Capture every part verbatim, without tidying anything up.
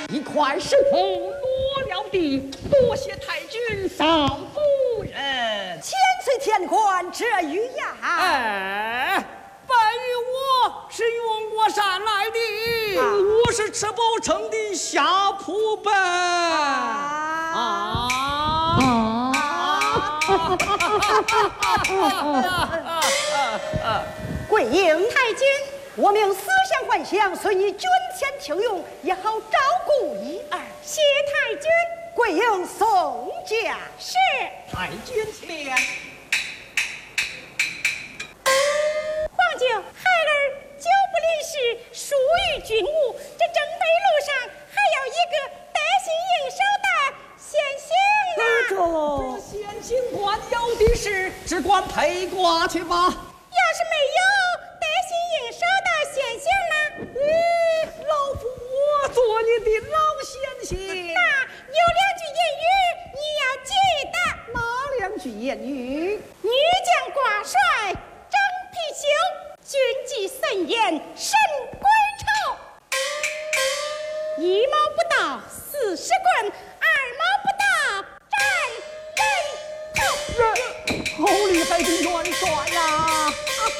一块石头落了地，多谢太君少夫人。 千岁天官这鱼呀！ 哎，本于我是用过山来的，啊、我是吃饱撑的下仆本。啊啊！贵应太君，我命思想幻想，随你捐钱请用，也好照顾一二。 谢太君。 贵应送驾。 是。 太君请。 皇舅，孩儿久不离世，疏于军务，这征北路上还有一个得心应手的先行呢。 这先行官有的是，只管陪挂去吧。 要是没有得心应手的先行呢？ 嗯，老夫我做你的老先行。 那有两句言语你要记得。 哪两句言语？ 女将挂帅征貔貅，军纪森严审归仇。一毛不到四十棍，二毛不到斩人头。 好厉害的元帅呀！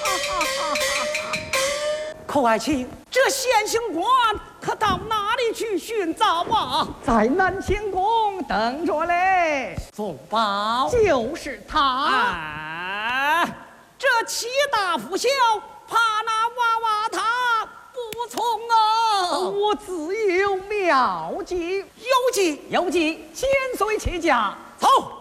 寇爱卿，这先行官可到哪里去寻找啊？在南清宫等着嘞。凤宝就是他。啊，这七大夫小，怕那娃娃他不从啊！我自有妙计，有计有计，千岁且驾，走。